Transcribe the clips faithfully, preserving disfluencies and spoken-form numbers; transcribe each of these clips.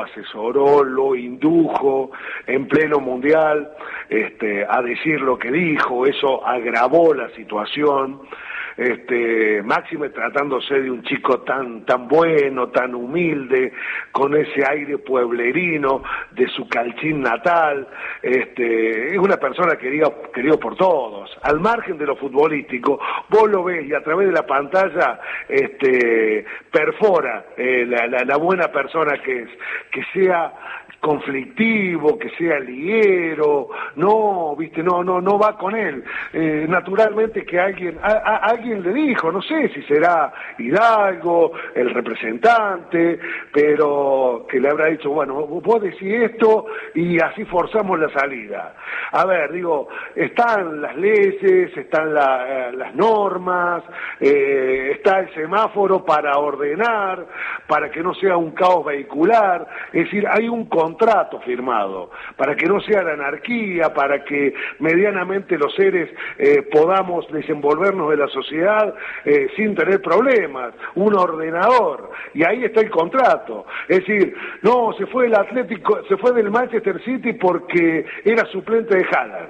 asesoró, lo indujo en pleno mundial este, a decir lo que dijo, eso agravó la situación. Este, máxime tratándose de un chico tan tan bueno, tan humilde, con ese aire pueblerino de su Calchín natal, este, es una persona querida, querido por todos, al margen de lo futbolístico, vos lo ves y a través de la pantalla este, perfora eh, la, la, la buena persona que es, que sea conflictivo, que sea liguero, no, viste, no, no, no va con él. Eh, naturalmente que alguien, a, a, alguien le dijo, no sé si será Hidalgo, el representante, pero que le habrá dicho, bueno, vos decís esto y así forzamos la salida. A ver, digo, están las leyes, están la, eh, las normas, eh, está el semáforo para ordenar, para que no sea un caos vehicular, es decir, hay un contrato firmado, para que no sea la anarquía, para que medianamente los seres eh, podamos desenvolvernos de la sociedad eh, sin tener problemas, un ordenador, y ahí está el contrato. Es decir, no, se fue el Atlético, se fue del Manchester City porque era suplente de Haaland,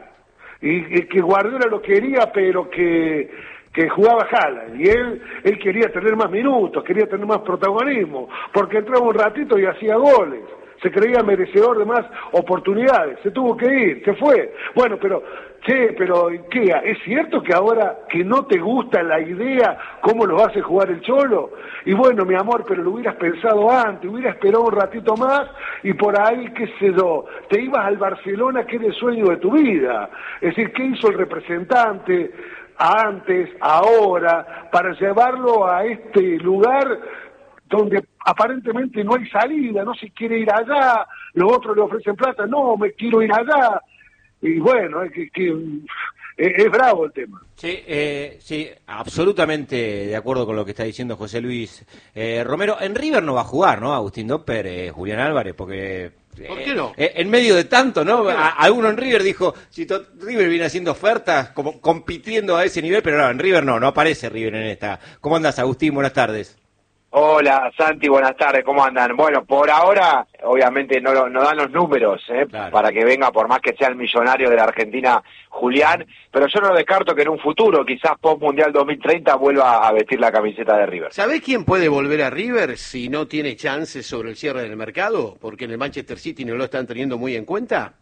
y, y que Guardiola lo quería, pero que que jugaba Haaland, y él él quería tener más minutos, quería tener más protagonismo, porque entraba un ratito y hacía goles, se creía merecedor de más oportunidades, se tuvo que ir, se fue. Bueno, pero, che, pero, ¿qué? ¿Es cierto que ahora que no te gusta la idea, cómo lo hace jugar el Cholo? Y bueno, mi amor, pero lo hubieras pensado antes, hubieras esperado un ratito más, y por ahí, qué sé yo, te ibas al Barcelona, que era el sueño de tu vida. Es decir, ¿qué hizo el representante antes, ahora, para llevarlo a este lugar donde aparentemente no hay salida, no se quiere ir allá, los otros le ofrecen plata, no, me quiero ir allá, y bueno, es que, que es, es bravo el tema. Sí, eh, sí, absolutamente de acuerdo con lo que está diciendo José Luis eh, Romero. En River no va a jugar, ¿no? Agustín Doper, eh, Julián Álvarez, porque... ¿Por qué no? Eh, en medio de tanto, ¿no? A, alguno en River dijo, si to, River viene haciendo ofertas, como compitiendo a ese nivel, pero no, en River no, no aparece River en esta. ¿Cómo andas, Agustín? Buenas tardes. Hola, Santi, buenas tardes, ¿cómo andan? Bueno, por ahora, obviamente no, no dan los números, ¿eh? Claro. Para que venga, por más que sea el millonario de la Argentina, Julián, pero yo no descarto que en un futuro, quizás post-Mundial dos mil treinta, vuelva a vestir la camiseta de River. ¿Sabés quién puede volver a River si no tiene chances sobre el cierre del mercado? Porque en el Manchester City no lo están teniendo muy en cuenta.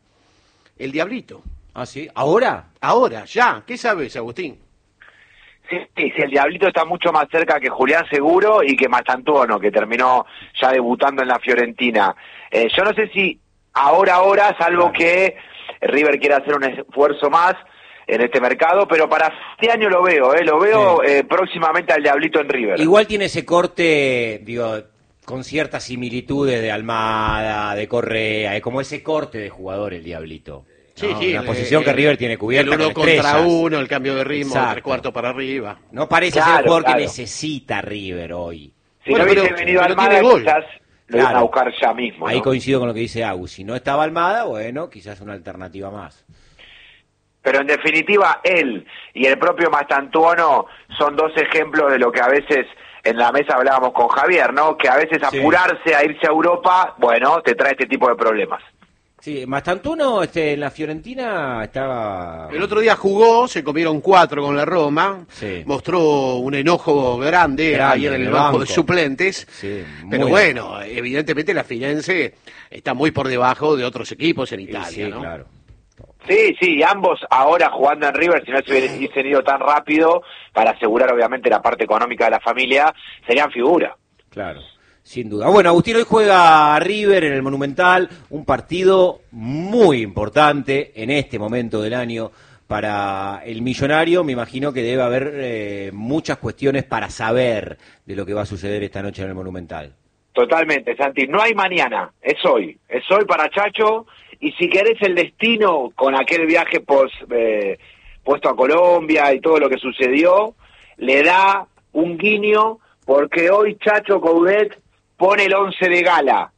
El Diablito. ¿Ah, sí? ¿Ahora? Ahora, ya. ¿Qué sabes, Agustín? Sí, sí, sí, el Diablito está mucho más cerca que Julián seguro y que Mastantuono, que terminó ya debutando en la Fiorentina. Eh, yo no sé si ahora, ahora, salvo claro. que River quiera hacer un esfuerzo más en este mercado, pero para este año lo veo, eh, lo veo sí. eh, próximamente al Diablito en River. Igual tiene ese corte, digo, con ciertas similitudes de Almada, de Correa, es como ese corte de jugador el Diablito. Sí, no, sí, una posición eh, que River tiene cubierta. El uno con contra uno, el cambio de ritmo, Exacto. tres cuartos para arriba. No parece claro, ser el jugador claro. que necesita River hoy. Si bueno, no hubiese pero, venido pero Almada, quizás lo claro. iban a buscar ya mismo. Ahí ¿no? coincido con lo que dice Agus. Si no estaba Almada, bueno, quizás una alternativa más. Pero en definitiva, él y el propio Mastantuono son dos ejemplos de lo que a veces en la mesa hablábamos con Javier, ¿no? Que a veces apurarse sí. a irse a Europa, bueno, te trae este tipo de problemas. Sí, Mastantuono este, en la Fiorentina estaba... El otro día jugó, se comieron cuatro con la Roma, sí. mostró un enojo grande, grande ayer en el, el banco, banco de suplentes, sí, pero bueno, bien. evidentemente la Firenze está muy por debajo de otros equipos en Italia, sí, ¿no? Claro. Sí, sí, y ambos ahora jugando en River, si no se hubiesen ido tan rápido, para asegurar obviamente la parte económica de la familia, serían figura. Claro. Sin duda. Bueno, Agustín, hoy juega a River en el Monumental, un partido muy importante en este momento del año para el millonario. Me imagino que debe haber eh, muchas cuestiones para saber de lo que va a suceder esta noche en el Monumental. Totalmente, Santi. No hay mañana, es hoy. Es hoy para Chacho, y si querés el destino con aquel viaje pos, eh, puesto a Colombia y todo lo que sucedió, le da un guiño, porque hoy Chacho Coudet pone el once de gala.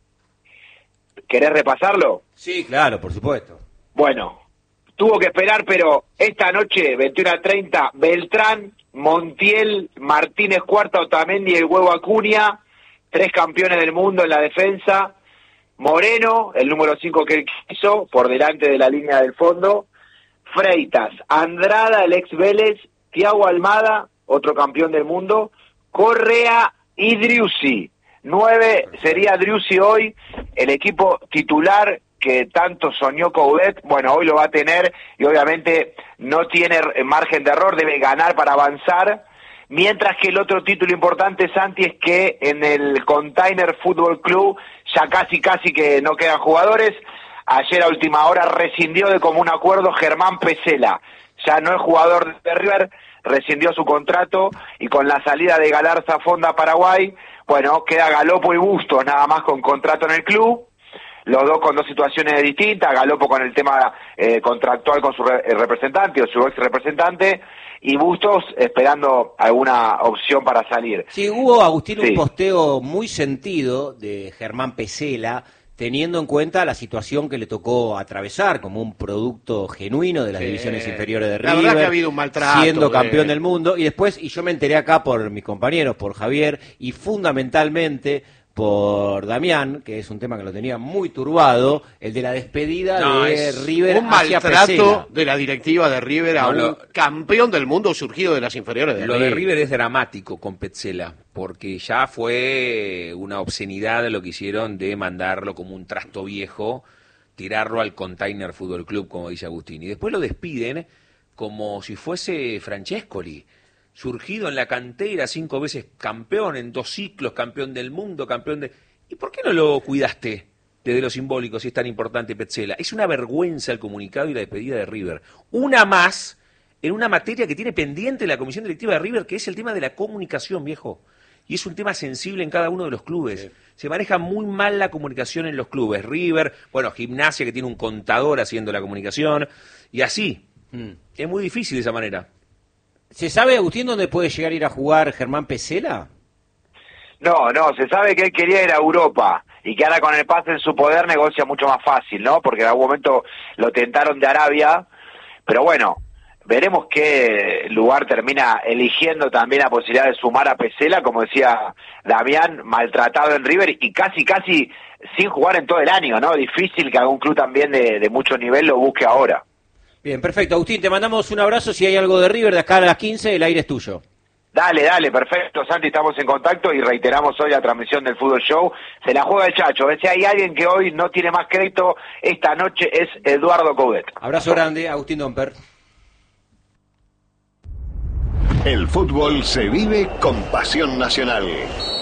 ¿Querés repasarlo? Sí, claro, por supuesto. Bueno, tuvo que esperar, pero esta noche, veintiuna treinta, Beltrán, Montiel, Martínez Cuarta, Otamendi y el Huevo Acuña, tres campeones del mundo en la defensa. Moreno, el número cinco que él quiso, por delante de la línea del fondo. Freitas, Andrada, el ex Vélez, Thiago Almada, otro campeón del mundo, Correa y Driussi. Nueve sería Driussi hoy, el equipo titular que tanto soñó Coudet, bueno, hoy lo va a tener y obviamente no tiene margen de error, debe ganar para avanzar, mientras que el otro título importante, Santi, es que en el Container Fútbol Club ya casi casi que no quedan jugadores. Ayer a última hora rescindió de común acuerdo Germán Pesela, ya no es jugador de River, rescindió su contrato y con la salida de Galarza Fonda a Paraguay, bueno, queda Galopo y Bustos nada más con contrato en el club, los dos con dos situaciones distintas, Galopo con el tema eh, contractual con su re representante o su ex representante, y Bustos esperando alguna opción para salir. Sí, hubo, Agustín, sí. un posteo muy sentido de Germán Pesela, teniendo en cuenta la situación que le tocó atravesar como un producto genuino de las sí. divisiones inferiores de River, la verdad que ha habido un maltrato, siendo de... campeón del mundo, y después, y yo me enteré acá por mis compañeros, por Javier, y fundamentalmente por Damián, que es un tema que lo tenía muy turbado, el de la despedida no, de River un hacia maltrato Pesela. De la directiva de River a no, lo, un campeón del mundo surgido de las inferiores de lo River. Lo de River es dramático con Petzela, porque ya fue una obscenidad lo que hicieron de mandarlo como un trasto viejo, tirarlo al Container Fútbol Club, como dice Agustín, y después lo despiden como si fuese Francescoli, surgido en la cantera, cinco veces campeón, en dos ciclos, campeón del mundo, campeón de... ¿Y por qué no lo cuidaste desde lo simbólico si es tan importante Petzela? Es una vergüenza el comunicado y la despedida de River. Una más en una materia que tiene pendiente la comisión directiva de River, que es el tema de la comunicación, viejo. Y es un tema sensible en cada uno de los clubes. Sí. Se maneja muy mal la comunicación en los clubes. River, bueno, Gimnasia que tiene un contador haciendo la comunicación, y así. Mm. Es muy difícil de esa manera. ¿Se sabe, Agustín, dónde puede llegar a ir a jugar Germán Pesela? No, no, se sabe que él quería ir a Europa y que ahora con el pase en su poder negocia mucho más fácil, ¿no? Porque en algún momento lo tentaron de Arabia, pero bueno, veremos qué lugar termina eligiendo también la posibilidad de sumar a Pesela, como decía Damián, maltratado en River y casi, casi sin jugar en todo el año, ¿no? Difícil que algún club también de, de mucho nivel lo busque ahora. Bien, perfecto. Agustín, te mandamos un abrazo. Si hay algo de River de acá a las quince, el aire es tuyo. Dale, dale, perfecto, Santi, estamos en contacto y reiteramos hoy la transmisión del Fútbol Show. Se la juega el Chacho. Si hay alguien que hoy no tiene más crédito, esta noche es Eduardo Coudet. Abrazo grande, Agustín Domper. El fútbol se vive con pasión nacional.